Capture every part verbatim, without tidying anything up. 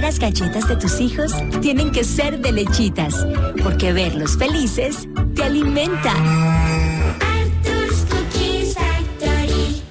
verdaderas galletas de tus hijos tienen que ser de Lechitas, porque verlos felices te alimenta. Arthur's Cookies Factory.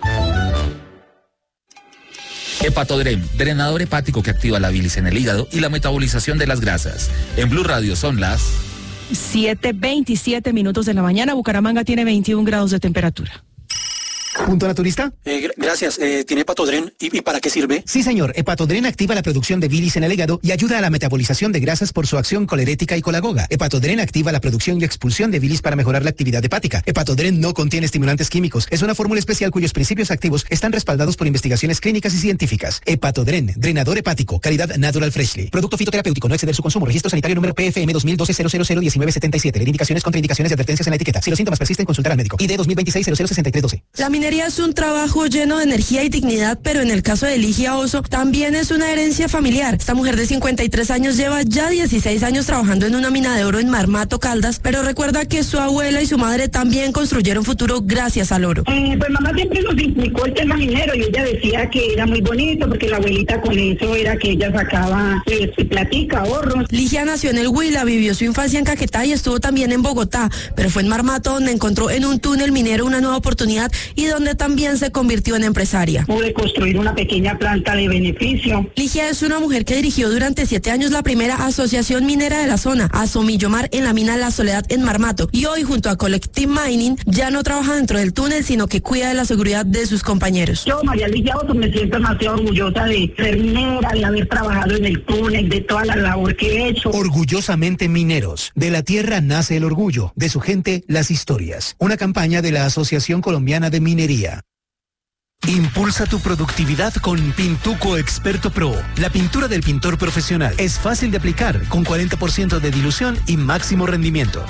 Hepatodren, drenador hepático que activa la bilis en el hígado y la metabolización de las grasas. En Blue Radio son las siete veintisiete minutos de la mañana. Bucaramanga tiene veintiún grados de temperatura. ¿Punto naturista? Eh, gr- gracias. Eh, ¿Tiene Hepatodren? ¿Y, ¿Y para qué sirve? Sí, señor. Hepatodren activa la producción de bilis en el hígado y ayuda a la metabolización de grasas por su acción colerética y colagoga. Hepatodren activa la producción y expulsión de bilis para mejorar la actividad hepática. Hepatodren no contiene estimulantes químicos. Es una fórmula especial cuyos principios activos están respaldados por investigaciones clínicas y científicas. Hepatodren, drenador hepático, calidad Natural Freshly. Producto fitoterapéutico, no exceder su consumo. Registro sanitario número P F M dos mil doce cero cero cero diecinueve setenta y siete. Leer indicaciones, contraindicaciones y advertencias en la etiqueta. Si los síntomas persisten, consultar al médico. I D dos mil veintiséis cero cero sesenta y tres doce. La minería es un trabajo lleno de energía y dignidad, pero en el caso de Ligia Oso también es una herencia familiar. Esta mujer de cincuenta y tres años lleva ya dieciséis años trabajando en una mina de oro en Marmato, Caldas, pero recuerda que su abuela y su madre también construyeron futuro gracias al oro. Eh, pues mamá siempre nos implicó el tema minero y ella decía que era muy bonito porque la abuelita con eso era que ella sacaba pues, platica, ahorros. Ligia nació en el Huila, vivió su infancia en Caquetá y estuvo también en Bogotá, pero fue en Marmato donde encontró en un túnel minero una nueva oportunidad y donde también se convirtió en empresaria. Pude construir una pequeña planta de beneficio. Ligia es una mujer que dirigió durante siete años la primera asociación minera de la zona, Asomillomar, en la mina La Soledad en Marmato, y hoy junto a Collective Mining ya no trabaja dentro del túnel, sino que cuida de la seguridad de sus compañeros. Yo, María Ligia Oso, me siento demasiado orgullosa de ser minera, de haber trabajado en el túnel, de toda la labor que he hecho. Orgullosamente mineros. De la tierra nace el orgullo, de su gente las historias. Una campaña de la Asociación Colombiana de Minería. Impulsa tu productividad con Pintuco Experto Pro, la pintura del pintor profesional. Es fácil de aplicar, con cuarenta por ciento de dilución y máximo rendimiento.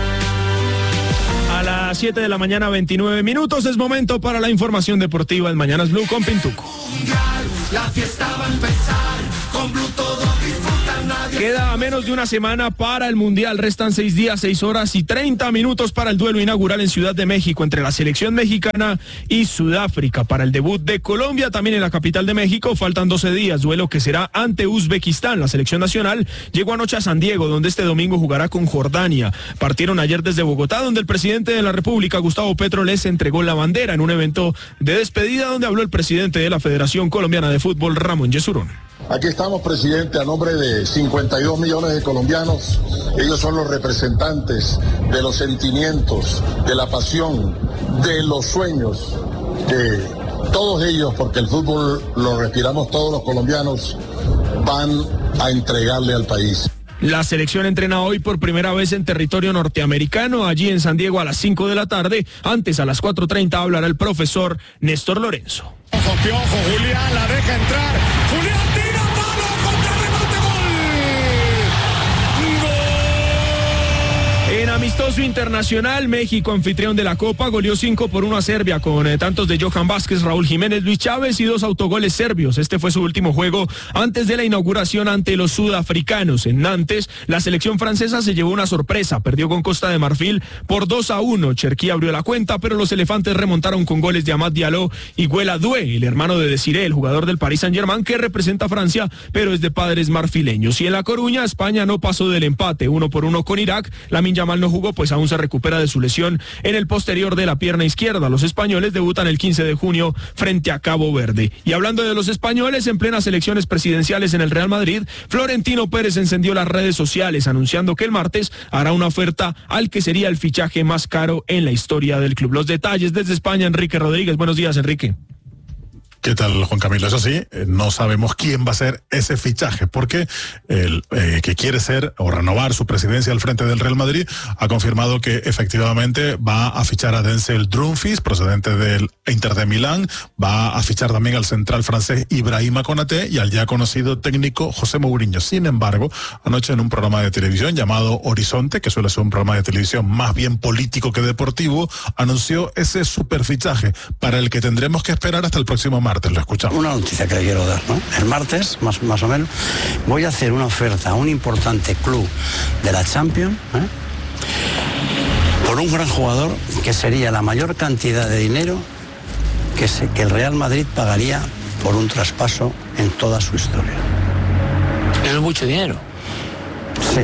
A las siete de la mañana, veintinueve minutos, es momento para la información deportiva en Mañanas Blue con Pintuco. La fiesta va a empezar, con Blue todo disfrutan, nadie... Queda a menos de una semana para el Mundial, restan seis días, seis horas y treinta minutos para el duelo inaugural en Ciudad de México entre la selección mexicana y Sudáfrica. Para el debut de Colombia, también en la capital de México, faltan doce días, duelo que será ante Uzbekistán. La selección nacional llegó anoche a San Diego, donde este domingo jugará con Jordania. Partieron ayer desde Bogotá, donde el presidente de la República, Gustavo Petro, les entregó la bandera en un evento de despedida donde habló el presidente de la Federación Colombiana de Fútbol, Ramón Yesurún. Aquí estamos, presidente, a nombre de cincuenta y dos millones de colombianos. Ellos son los representantes de los sentimientos, de la pasión, de los sueños, de todos ellos, porque el fútbol lo respiramos todos los colombianos, van a entregarle al país. La selección entrena hoy por primera vez en territorio norteamericano, allí en San Diego a las cinco de la tarde. Antes, a las cuatro treinta, hablará el profesor Néstor Lorenzo. Ojo, Piojo, Julián la deja entrar. Julián tira, palo, contra remate, gol. ¡Gol! En amistoso internacional, México, anfitrión de la Copa, goleó cinco por uno a Serbia con eh, tantos de Johan Vázquez, Raúl Jiménez, Luis Chávez y dos autogoles serbios. Este fue su último juego antes de la inauguración ante los sudafricanos. En Nantes, la selección francesa se llevó una sorpresa, perdió con Costa de Marfil por dos a uno. Cherki abrió la cuenta, pero los elefantes remontaron con goles de Amad Diallo y Guela Doué, el hermano de Desiré, el jugador del Paris Saint-Germain que representa a Francia, pero es de padres marfileños. Y en La Coruña, España no pasó del empate, uno por uno con Irak. Lamine Yamal no jugó, pues aún se recupera de su lesión en el posterior de la pierna izquierda. Los españoles debutan el quince de junio frente a Cabo Verde. Y hablando de los españoles, en plenas elecciones presidenciales en el Real Madrid, Florentino Pérez encendió las redes sociales anunciando que el martes hará una oferta al que sería el fichaje más caro en la historia del club. Los detalles desde España, Enrique Rodríguez. Buenos días, Enrique. ¿Qué tal, Juan Camilo? Eso sí, no sabemos quién va a ser ese fichaje, porque el eh, que quiere ser o renovar su presidencia al frente del Real Madrid ha confirmado que efectivamente va a fichar a Denzel Dumfries, procedente del Inter de Milán, va a fichar también al central francés Ibrahima Konaté y al ya conocido técnico José Mourinho. Sin embargo, anoche en un programa de televisión llamado Horizonte, que suele ser un programa de televisión más bien político que deportivo, anunció ese superfichaje para el que tendremos que esperar hasta el próximo martes. Lo escuchamos. Una noticia que le quiero dar, ¿no? El martes, más, más o menos, voy a hacer una oferta a un importante club de la Champions, ¿eh? por un gran jugador que sería la mayor cantidad de dinero que, se, que el Real Madrid pagaría por un traspaso en toda su historia. Eso es mucho dinero. Sí.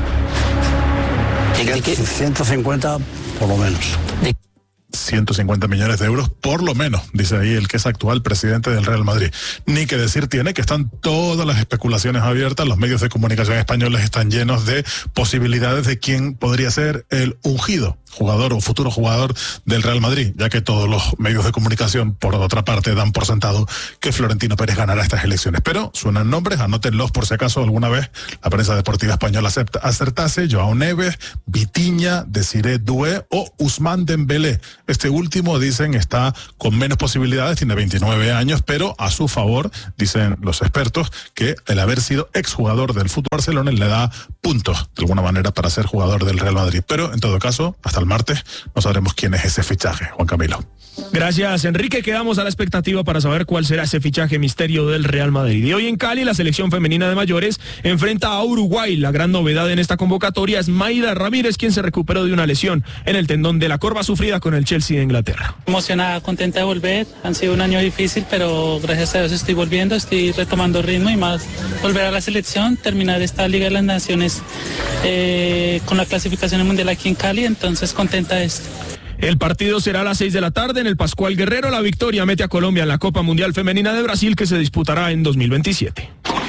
ciento cincuenta por lo menos. ciento cincuenta millones de euros, por lo menos, dice ahí el que es actual presidente del Real Madrid. Ni que decir tiene que están todas las especulaciones abiertas, los medios de comunicación españoles están llenos de posibilidades de quién podría ser el ungido jugador o futuro jugador del Real Madrid, ya que todos los medios de comunicación, por otra parte, dan por sentado que Florentino Pérez ganará estas elecciones. Pero suenan nombres, anótenlos por si acaso alguna vez la prensa deportiva española acepta, acertase: Joao Neves, Vitinha, Desiré Doué o Ousmane Dembélé. Este último, dicen, está con menos posibilidades, tiene veintinueve años, pero a su favor, dicen los expertos, que el haber sido exjugador del Fútbol Barcelona le da puntos, de alguna manera, para ser jugador del Real Madrid. Pero, en todo caso, hasta el martes no sabremos quién es ese fichaje. Juan Camilo. Gracias, Enrique. Quedamos a la expectativa para saber cuál será ese fichaje misterio del Real Madrid. Y hoy en Cali, la selección femenina de mayores enfrenta a Uruguay. La gran novedad en esta convocatoria es Mayra Ramírez, quien se recuperó de una lesión en el tendón de la corva sufrida con el Chelsea de Inglaterra. Emocionada, contenta de volver. Han sido un año difícil, pero gracias a Dios estoy volviendo, estoy retomando ritmo y más volver a la selección, terminar esta Liga de las Naciones eh, con la clasificación mundial aquí en Cali, entonces contenta de esto. El partido será a las seis de la tarde en el Pascual Guerrero. La victoria mete a Colombia en la Copa Mundial Femenina de Brasil, que se disputará en dos mil veintisiete.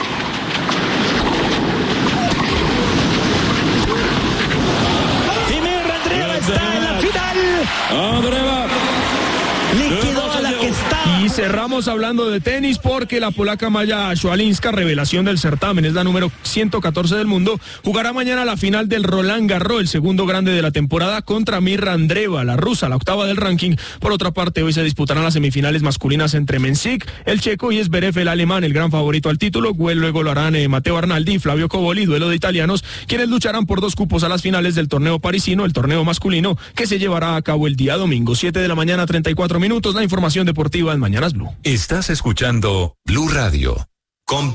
Jiménez Andreva está en la final. Andreva liquidó a la que está. Y cerramos hablando de tenis porque la polaca Maja Swialinska, revelación del certamen, es la número ciento catorce del mundo, jugará mañana la final del Roland Garros, el segundo grande de la temporada, contra Mirra Andreeva, la rusa, la octava del ranking. Por otra parte, hoy se disputarán las semifinales masculinas entre Mensik, el checo, y Zverev, el alemán, el gran favorito al título. Luego lo harán eh, Matteo Arnaldi y Flavio Cobolli, duelo de italianos, quienes lucharán por dos cupos a las finales del torneo parisino, el torneo masculino, que se llevará a cabo el día domingo. siete de la mañana, treinta y cuatro minutos, la información deportiva en Mañanas Blue. Estás escuchando Blue Radio. Con